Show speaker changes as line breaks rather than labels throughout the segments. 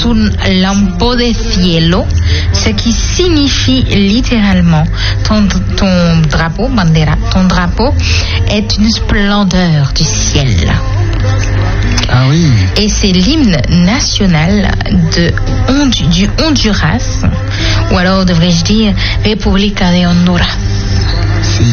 es un lampo de cielo, ce qui signifie littéralement ton drapeau, bandera, ton drapeau est une splendeur du ciel.
Ah oui.
Et c'est l'hymne national du Honduras, ou alors devrais-je dire República de Honduras.
Si.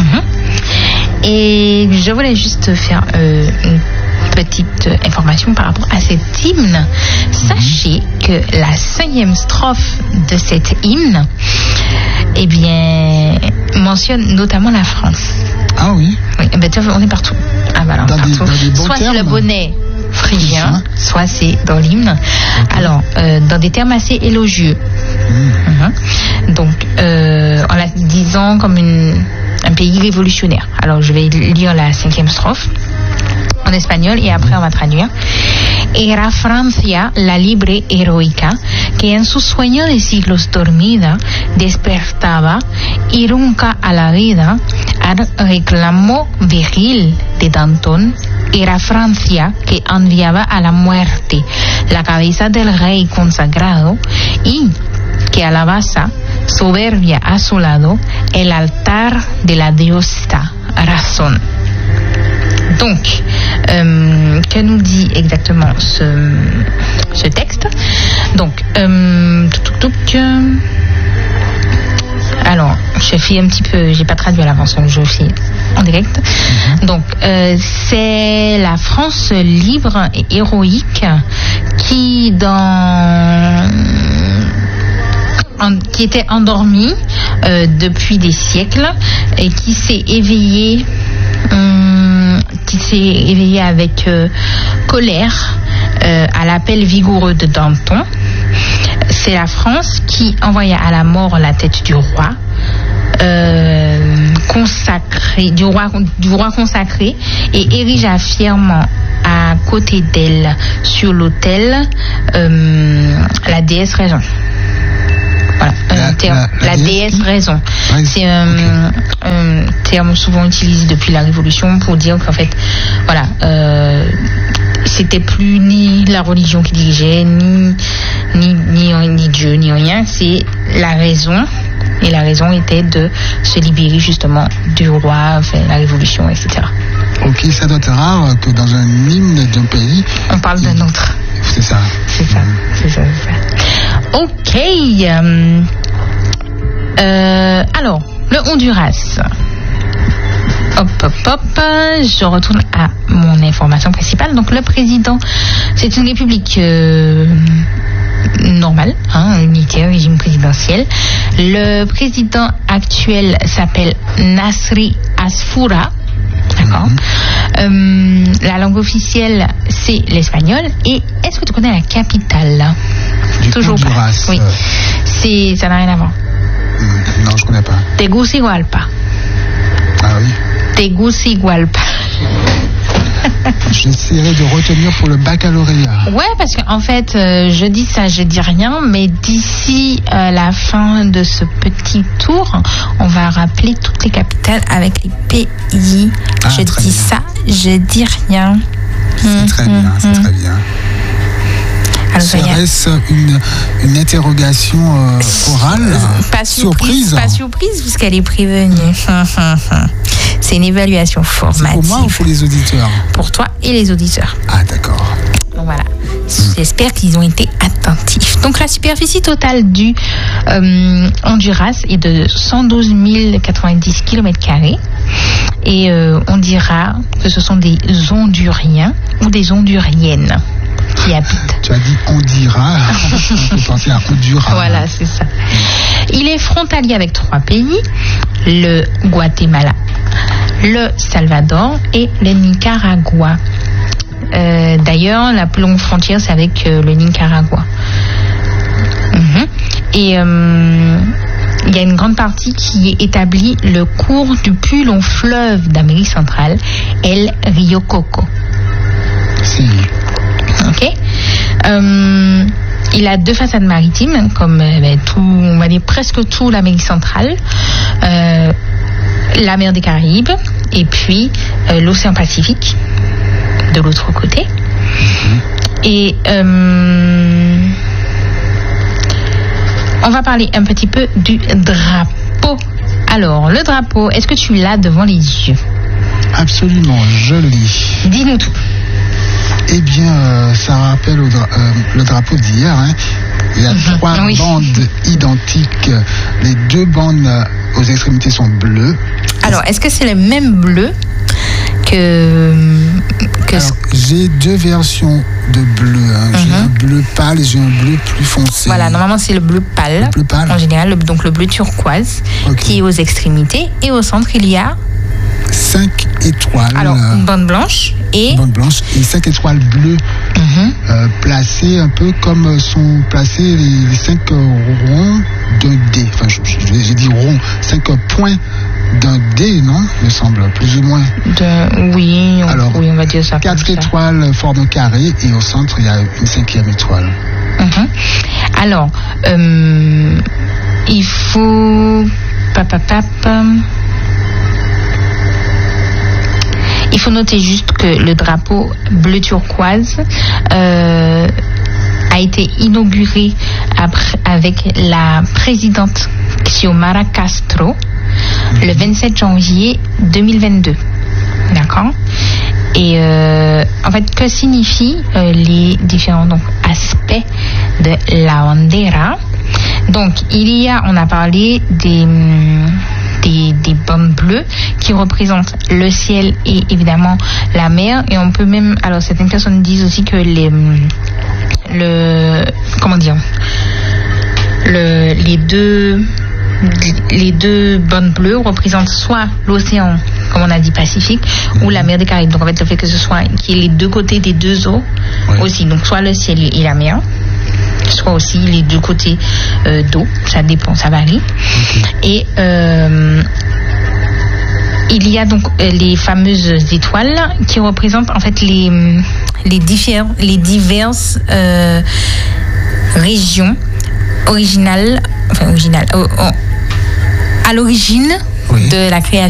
Et je voulais juste faire une petite information par rapport à cet hymne. Sachez que la 5e strophe de cet hymne, eh bien, mentionne notamment la France.
Ah oui.
Oui, ben, on est partout. Ah bah alors,
dans
partout.
Des
soit c'est le bonnet phrygien, soit c'est dans l'hymne. Okay. Alors, dans des termes assez élogieux. Donc, en la disant comme un pays révolutionnaire. Alors, je vais lire la 5e strophe en espagnol et après on va traduire. Era Francia la libre heroica que en su sueño de siglos dormida despertaba y nunca a la vida al reclamo viril de Danton. Era Francia que enviaba a la muerte la cabeza del rey consagrado y que alabasa soberbia a su lado el altar de la diosa razón. Donc, que nous dit exactement ce texte? Donc, alors, je fais un petit peu, j'ai pas traduit à l'avance, donc je fais en direct. Donc, c'est la France libre et héroïque qui était endormie depuis des siècles et qui s'est éveillée avec colère à l'appel vigoureux de Danton. C'est la France qui envoya à la mort la tête du roi consacré, du roi consacré, et érigea fièrement à côté d'elle sur l'autel la déesse raison. Voilà, la déesse raison.
Oui,
c'est un terme souvent utilisé depuis la Révolution pour dire qu'en fait, voilà, c'était plus ni la religion qui dirigeait, ni Dieu, ni rien, c'est la raison. Et la raison était de se libérer justement du roi, enfin, la Révolution, etc.
Ok, ça doit être rare que dans un hymne d'un pays...
On parle d'un autre.
C'est ça.
C'est ça. Ok. Alors, le Honduras. Hop. Je retourne à mon information principale. Donc, le président, c'est une république normale, unitaire, régime présidentiel. Le président actuel s'appelle Nasri Asfoura. D'accord. La langue officielle, c'est l'espagnol. Et est-ce que tu connais la capitale?
Toujours Honduras.
Pas. Oui. Ça n'a rien à voir.
Non, je connais pas.
Tegucigalpa.
Ah oui.
Tegucigalpa.
J'essaierai de retenir pour le baccalauréat.
Ouais, parce qu'en fait, je dis ça, je dis rien, mais d'ici la fin de ce petit tour, on va rappeler toutes les capitales avec les pays. Je dis bien. Ça, je dis rien.
C'est très bien, c'est très bien.
Alors,
serait-ce une interrogation orale?
Pas surprise, puisqu'elle est prévenue. C'est une évaluation formative.
C'est pour moi ou pour les auditeurs?
Pour toi et les auditeurs.
Ah, d'accord.
Donc voilà. J'espère qu'ils ont été attentifs. Donc la superficie totale du Honduras est de 112 090 km². Et on dira que ce sont des Honduriens ou des Honduriennes qui habitent.
Tu as dit on dira, on peut penser à Honduras.
Voilà, c'est ça. Il est frontalier avec 3 pays, le Guatemala, le Salvador et le Nicaragua. D'ailleurs, la plus longue frontière, c'est avec le Nicaragua. Et il y a une grande partie qui établit le cours du plus long fleuve d'Amérique centrale, El Rio Coco.
Si.
Ok. Il a 2 façades maritimes, comme on va dire presque tout l'Amérique centrale, la mer des Caraïbes et puis l'océan Pacifique de l'autre côté. Et On va parler un petit peu du drapeau. Alors, le drapeau, est-ce que tu l'as devant les yeux?
Absolument, je lis.
Dis-nous tout.
Eh bien, ça rappelle le drapeau d'hier. Hein. Il y a 3 bandes identiques. Les 2 bandes aux extrémités sont bleues.
Alors, est-ce que c'est le même bleu que...
Alors, j'ai 2 versions de bleu. Hein. J'ai un bleu pâle et j'ai un bleu plus foncé.
Voilà, normalement c'est le bleu pâle.
Le bleu pâle.
En général, donc le bleu turquoise, qui est aux extrémités. Et au centre, il y a
5 étoiles.
Alors, une bande blanche et
5 étoiles bleues placées un peu comme sont placés les 5 ronds d'un dé. Enfin, j'ai dit rond, 5 points d'un dé, non? Il me semble, plus ou moins.
Oui, on va dire ça.
4 étoiles forment un carré et au centre, il y a une 5e étoile.
Alors, il faut... Il faut noter juste que le drapeau bleu turquoise a été inauguré avec la présidente Xiomara Castro le 27 janvier 2022. D'accord? Et en fait, que signifient les différents aspects de la bandera? Donc, on a parlé des bandes bleues qui représentent le ciel et évidemment la mer. Et on peut même, alors certaines personnes disent aussi que les deux bandes bleues représentent soit l'océan, comme on a dit, Pacifique, ou la mer des Caraïbes. Donc en fait, le fait que ce soit qu'il y ait les 2 côtés des 2 eaux aussi, donc soit le ciel et la mer, soit aussi les 2 côtés d'eau, ça dépend, ça varie. Et il y a donc les fameuses étoiles qui représentent en fait les diverses régions originales, à l'origine de la création